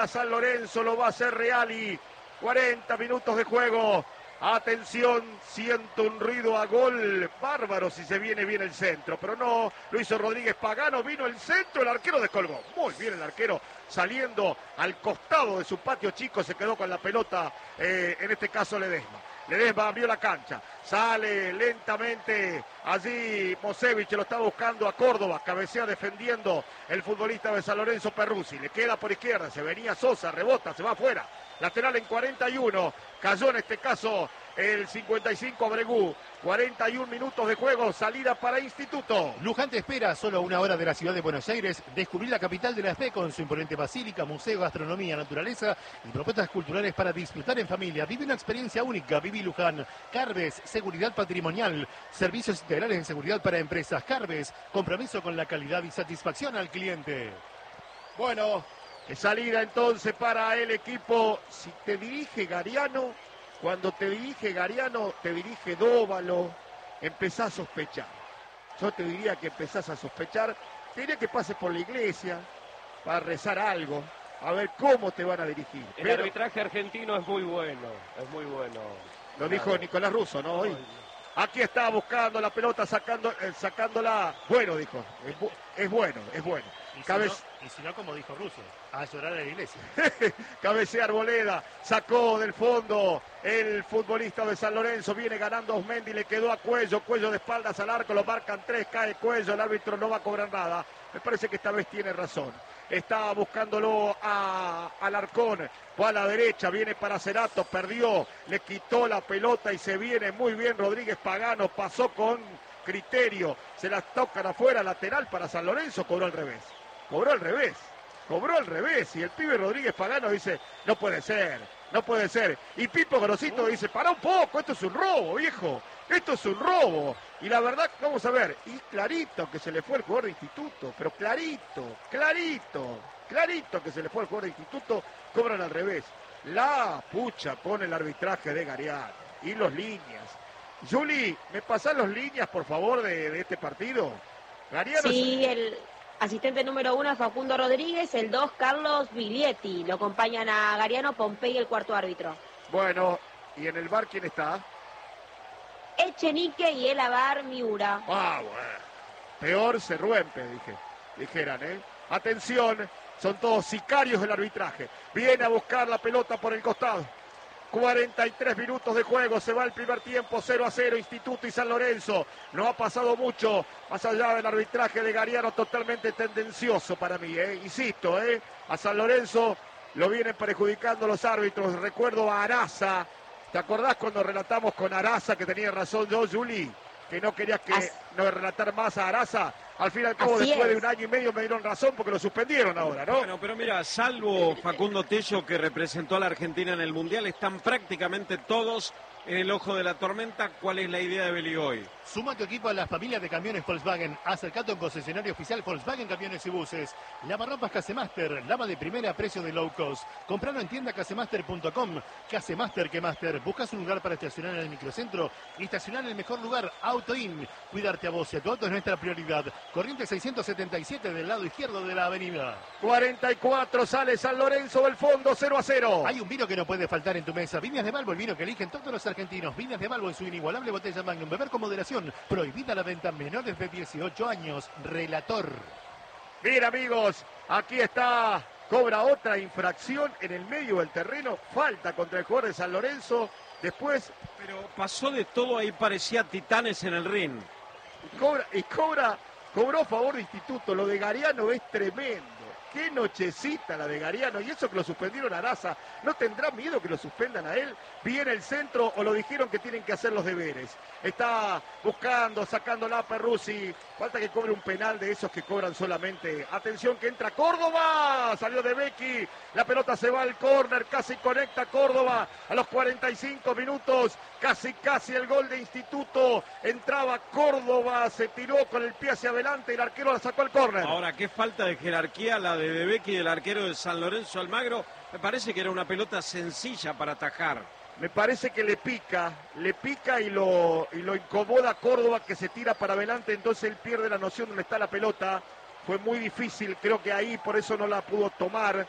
San Lorenzo, lo va a hacer Reali. 40 minutos de juego. Atención, siento un ruido a gol bárbaro si se viene bien el centro, pero no, lo hizo Rodríguez Pagano, vino el centro, el arquero descolgó. Muy bien el arquero, saliendo al costado de su patio chico, se quedó con la pelota, en este caso Ledesma. Ledesma abrió la cancha, sale lentamente allí Mosevich, lo está buscando a Córdoba, cabecea defendiendo el futbolista de San Lorenzo Perruzzi, le queda por izquierda, se venía Sosa, rebota, se va afuera. Lateral en 41, cayó en este caso el 55 Abregú. 41 minutos de juego, salida para Instituto. Luján te espera solo a 1 hora de la ciudad de Buenos Aires. Descubrir la capital de la fe con su imponente basílica, museo, gastronomía, naturaleza y propuestas culturales para disfrutar en familia. Vive una experiencia única. Viví Luján. Carves, seguridad patrimonial. Servicios integrales en seguridad para empresas. Carves, compromiso con la calidad y satisfacción al cliente. Bueno, salida entonces para el equipo. Si te dirige Gariano, cuando te dirige Gariano, te dirige Dóvalo, empezás a sospechar. Yo te diría que empezás a sospechar. Te diría que pases por la iglesia para rezar algo, a ver cómo te van a dirigir. El arbitraje argentino es muy bueno, es muy bueno. Lo dijo Nicolás Russo, ¿no? Hoy. Aquí está buscando la pelota, sacándola. Bueno, dijo. Es bueno. Y si no, como dijo Russo, a llorar a la iglesia. Cabecea Arboleda, sacó del fondo el futbolista de San Lorenzo, viene ganando Osmendi, le quedó a Cuello de espaldas al arco, lo marcan 3, cae Cuello, el árbitro no va a cobrar nada. Me parece que esta vez tiene razón. Está buscándolo a Alarcón, va a la derecha, viene para Cerato, perdió, le quitó la pelota y se viene muy bien Rodríguez Pagano, pasó con criterio, se la tocan afuera, lateral para San Lorenzo, cobró al revés. Y el pibe Rodríguez Pagano dice, no puede ser. Y Pipo Grosito dice, pará un poco, esto es un robo, viejo. Esto es un robo. Y la verdad, vamos a ver, y clarito que se le fue el jugador de Instituto, pero clarito que se le fue el jugador de Instituto, cobran al revés. La pucha pone el arbitraje de Gariano y los líneas. Juli, ¿me pasás los líneas, por favor, de este partido? Gariano. Sí, el asistente número 1 es Facundo Rodríguez, el 2 Carlos Biglietti. Lo acompañan a Gariano, Pompey, el cuarto árbitro. Bueno, ¿y en el bar quién está? Echenique y el Abar Miura. Bueno. Peor se rompe, dijeran, Atención, son todos sicarios del arbitraje. Viene a buscar la pelota por el costado. 43 minutos de juego, se va el primer tiempo, 0-0, Instituto y San Lorenzo. No ha pasado mucho, más allá del arbitraje de Gariano, totalmente tendencioso para mí, insisto, a San Lorenzo lo vienen perjudicando los árbitros. Recuerdo a Araza, ¿te acordás cuando relatamos con Araza, que tenía razón yo, Juli? Que no querías no relatar más a Araza. Al fin y al cabo, después de 1 año y medio me dieron razón porque lo suspendieron ahora, ¿no? Bueno, pero mira, salvo Facundo Tello, que representó a la Argentina en el Mundial, están prácticamente todos en el ojo de la tormenta. ¿Cuál es la idea de Beligoy? Suma tu equipo a la familia de camiones Volkswagen. Acercate a un concesionario oficial Volkswagen Camiones y Buses. Lavarropas Casemaster, lava de primera a precio de low cost. Compralo en tienda casemaster.com. Casemaster que Master. Buscas un lugar para estacionar en el microcentro y estacionar en el mejor lugar, Auto In. Cuidarte a vos y a tu auto es nuestra prioridad. Corriente 677 del lado izquierdo de la avenida. 44, sale San Lorenzo del fondo, 0-0. Hay un vino que no puede faltar en tu mesa. Viñas de Balbo, el vino que eligen todos los argentinos. Viñas de Balbo en su inigualable botella Magnum. Beber con moderación. Prohibida la venta a menores de 18 años. Relator. Mira, amigos, aquí está. Cobra otra infracción en el medio del terreno. Falta contra el jugador de San Lorenzo. Después. Pero pasó de todo, ahí parecía Titanes en el ring. Cobró a favor de Instituto. Lo de Gariano es tremendo. Qué nochecita la de Gariano. Y eso que lo suspendieron a Araza. ¿No tendrá miedo que lo suspendan a él? ¿Viene el centro o lo dijeron que tienen que hacer los deberes? Está buscando, sacándola a Perruzzi. Falta que cobre un penal de esos que cobran solamente. Atención que entra Córdoba. Salió de Becky. La pelota se va al córner. Casi conecta Córdoba. A los 45 minutos. Casi el gol de Instituto. Entraba Córdoba. Se tiró con el pie hacia adelante. Y el arquero la sacó al córner. Ahora, qué falta de jerarquía la de Becky y el arquero de San Lorenzo Almagro. Me parece que era una pelota sencilla para atajar. Me parece que le pica y lo incomoda a Córdoba, que se tira para adelante, entonces él pierde la noción de dónde está la pelota. Fue muy difícil, creo que ahí por eso no la pudo tomar.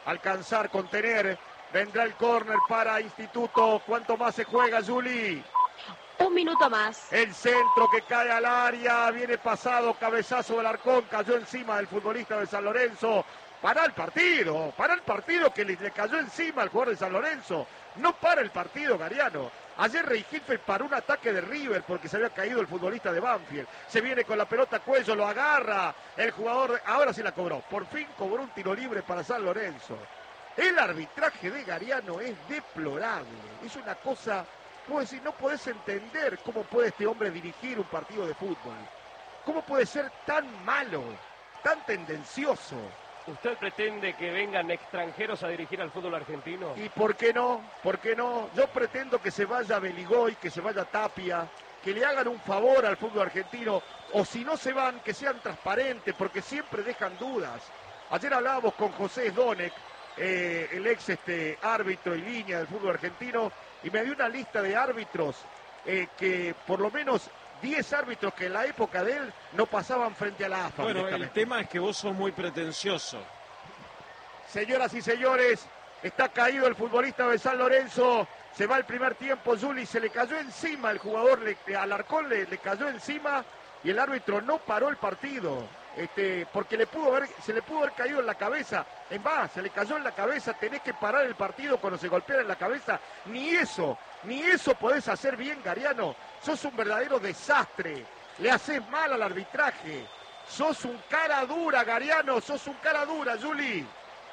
alcanzar, contener. Vendrá el córner para Instituto. ¿Cuánto más se juega, Juli? 1 minuto más. El centro que cae al área, viene pasado, cabezazo del Arcón, cayó encima del futbolista de San Lorenzo. Para el partido que le cayó encima al jugador de San Lorenzo. No para el partido, Gariano. Ayer Rey Hilfe paró un ataque de River porque se había caído el futbolista de Banfield. Se viene con la pelota a cuello, lo agarra el jugador, ahora sí la cobró. Por fin cobró un tiro libre para San Lorenzo. El arbitraje de Gariano es deplorable. Es una cosa, puedo decir, no podés entender cómo puede este hombre dirigir un partido de fútbol. ¿Cómo puede ser tan malo, tan tendencioso? ¿Usted pretende que vengan extranjeros a dirigir al fútbol argentino? ¿Y por qué no? ¿Por qué no? Yo pretendo que se vaya Beligoy, que se vaya Tapia, que le hagan un favor al fútbol argentino, o si no se van, que sean transparentes, porque siempre dejan dudas. Ayer hablábamos con José Sdonek, el ex árbitro y línea del fútbol argentino, y me dio una lista de árbitros que por lo menos 10 árbitros que en la época de él no pasaban frente a la AFA. Bueno, el tema es que vos sos muy pretencioso. Señoras y señores, está caído el futbolista de San Lorenzo. Se va el primer tiempo, Juli, se le cayó encima el jugador, Alarcón le cayó encima y el árbitro no paró el partido. Porque se le pudo haber caído en la cabeza. En más, se le cayó en la cabeza, tenés que parar el partido cuando se golpea en la cabeza. Ni eso podés hacer bien, Gariano. Sos un verdadero desastre. Le haces mal al arbitraje. Sos un cara dura, Gariano. Sos un cara dura, Juli.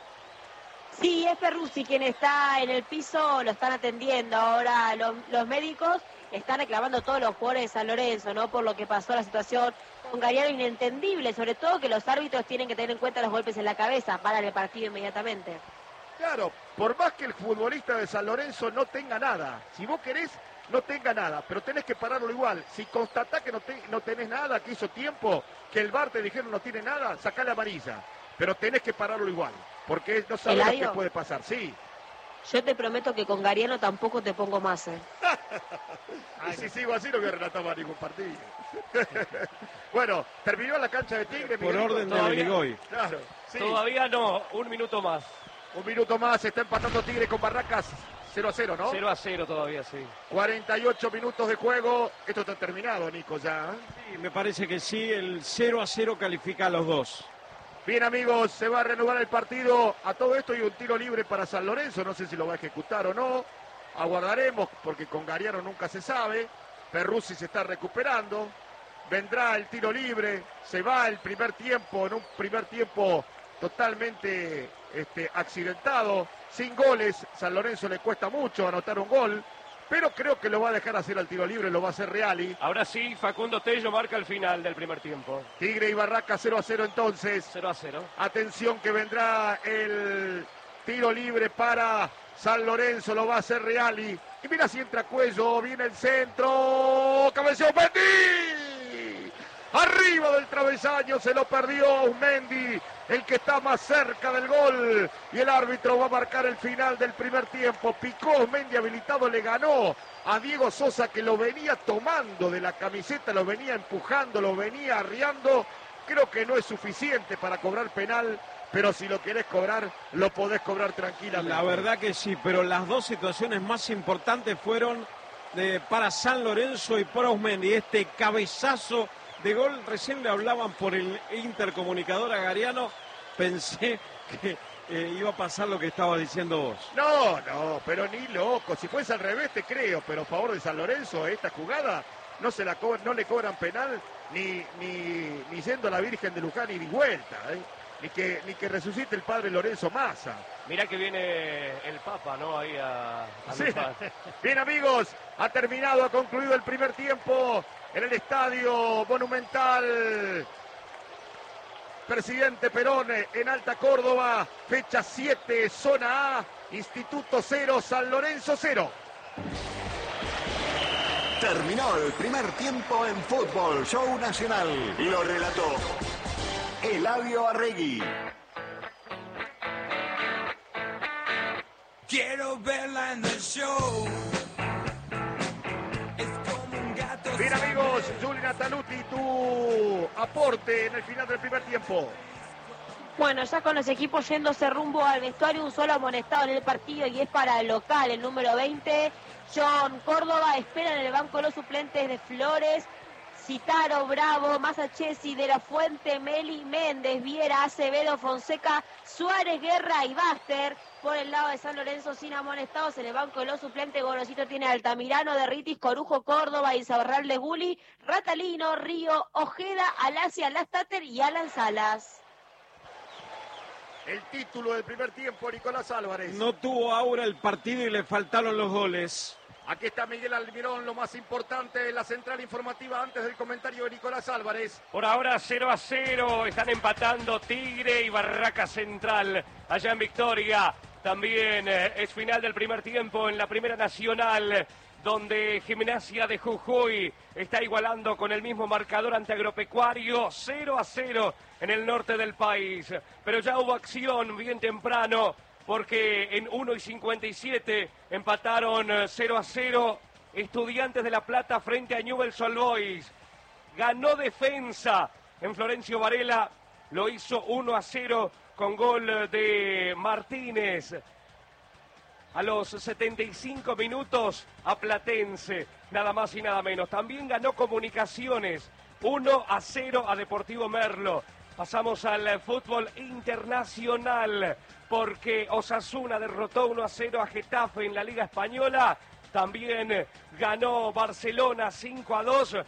Sí, es Perruzzi quien está en el piso, lo están atendiendo. Ahora los médicos están reclamando a todos los jugadores de San Lorenzo, ¿no? Por lo que pasó la situación con Gariano, inentendible, sobre todo que los árbitros tienen que tener en cuenta los golpes en la cabeza, paran el partido inmediatamente. Claro, por más que el futbolista de San Lorenzo no tenga nada, si vos querés, no tenga nada, pero tenés que pararlo igual. Si constatás que no tenés nada, que hizo tiempo, que el VAR te dijeron no tiene nada, sacá la amarilla, pero tenés que pararlo igual, porque no sabés lo que puede pasar, sí. Yo te prometo que con Gariano tampoco te pongo más, Y si sigo así no voy a relatar más ningún partido. Bueno, terminó la cancha de Tigre. Por orden de Beligoy. Claro, sí. Todavía no, 1 minuto más. 1 minuto más, está empatando Tigre con Barracas. 0-0, ¿no? 0-0 todavía, sí. 48 minutos de juego. Esto está terminado, Nico, ya. Sí, me parece que sí, el 0-0 califica a los dos. Bien, amigos, se va a reanudar el partido. A todo esto hay un tiro libre para San Lorenzo. No sé si lo va a ejecutar o no. Aguardaremos, porque con Gariano nunca se sabe. Perruzzi se está recuperando. Vendrá el tiro libre. Se va el primer tiempo, en un primer tiempo totalmente accidentado. Sin goles. San Lorenzo le cuesta mucho anotar un gol. Pero creo que lo va a dejar hacer al tiro libre, lo va a hacer Reali. Ahora sí, Facundo Tello marca el final del primer tiempo. Tigre y Barracas 0-0 entonces. 0-0. Atención que vendrá el tiro libre para San Lorenzo, lo va a hacer Reali. Y mira si entra Cuello, viene el centro. Cabeceó Mendy. Arriba del travesaño, se lo perdió Mendy, el que está más cerca del gol. Y el árbitro va a marcar el final del primer tiempo. Picó Mendy habilitado, le ganó a Diego Sosa, que lo venía tomando de la camiseta, lo venía empujando, lo venía arriando. Creo que no es suficiente para cobrar penal, pero si lo querés cobrar, lo podés cobrar tranquilamente. La verdad que sí, pero las dos situaciones más importantes fueron para San Lorenzo y para Osmendi. Este cabezazo de gol, recién le hablaban por el intercomunicador a Gariano, pensé que iba a pasar lo que estaba diciendo vos. No, pero ni loco, si fuese al revés te creo, pero a favor de San Lorenzo, esta jugada no le cobran penal ni yendo a la Virgen de Luján y de vuelta, ni que resucite el padre Lorenzo Massa. Mirá que viene el Papa, ¿no? Ahí a Sí. Luján. Bien, amigos, ha concluido el primer tiempo en el Estadio Monumental Presidente Perón en Alta Córdoba, fecha 7, zona A, Instituto 0, San Lorenzo 0. Terminó el primer tiempo en Fútbol Show Nacional. Lo relató Eladio Arregui. Quiero verla en el show. Bien, amigos, Juli Nataluti, tu aporte en el final del primer tiempo. Bueno, ya con los equipos yéndose rumbo al vestuario, un solo amonestado en el partido y es para el local, el número 20. John Córdoba espera en el banco los suplentes de Flores, Citaro, Bravo, Masachesi, De la Fuente, Meli, Méndez, Viera, Acevedo, Fonseca, Suárez, Guerra y Baster. Por el lado de San Lorenzo sin amonestados, en el banco de los suplentes, Gorosito tiene a Altamirano, Derritis, Corujo, Córdoba, Isabarral de Guli, Ratalino, Río, Ojeda, Alacia, Lastater y Alan Salas. El título del primer tiempo, Nicolás Álvarez. No tuvo aura el partido y le faltaron los goles. Aquí está Miguel Almirón, lo más importante de la central informativa antes del comentario de Nicolás Álvarez. Por ahora 0-0, están empatando Tigre y Barraca Central allá en Victoria. También es final del primer tiempo en la Primera Nacional, donde Gimnasia de Jujuy está igualando con el mismo marcador ante Agropecuario, 0-0 en el norte del país. Pero ya hubo acción bien temprano, porque en 1:57 empataron 0-0 Estudiantes de La Plata frente a Newell's Old Boys. Ganó Defensa en Florencio Varela, lo hizo 1-0 con gol de Martínez. A los 75 minutos a Platense, nada más y nada menos. También ganó Comunicaciones, 1-0 a Deportivo Merlo. Pasamos al fútbol internacional, porque Osasuna derrotó 1-0 a Getafe en la Liga Española. También ganó Barcelona 5-2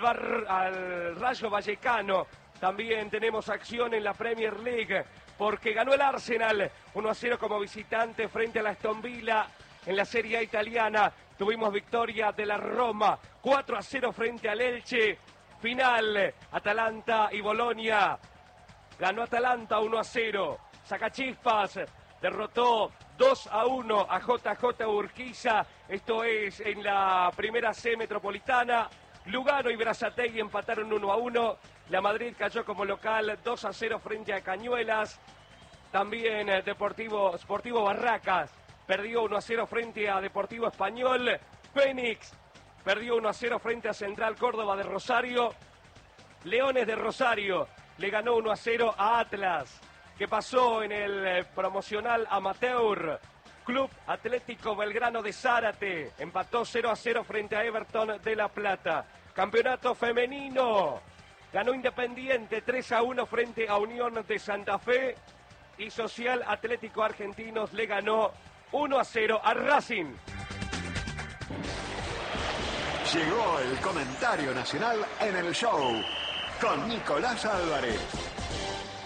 al Rayo Vallecano. También tenemos acción en la Premier League, porque ganó el Arsenal 1-0 como visitante frente a la Aston Villa. En la Serie A italiana tuvimos victoria de la Roma 4-0 frente al Elche. Final, Atalanta y Bolonia. Ganó Atalanta 1-0. Sacachispas derrotó 2-1 a JJ Urquiza. Esto es en la Primera C Metropolitana. Lugano y Berazategui empataron 1-1. La Madrid cayó como local 2-0 frente a Cañuelas. También Sportivo Barracas perdió 1-0 frente a Deportivo Español. Fénix perdió 1-0 frente a Central Córdoba de Rosario. Leones de Rosario le ganó 1-0 a Atlas, que pasó en el promocional amateur. Club Atlético Belgrano de Zárate empató 0-0 frente a Everton de La Plata. Campeonato femenino, ganó Independiente 3-1 frente a Unión de Santa Fe. Y Social Atlético Argentinos le ganó 1-0 a Racing. Llegó el comentario nacional en el show con Nicolás Álvarez.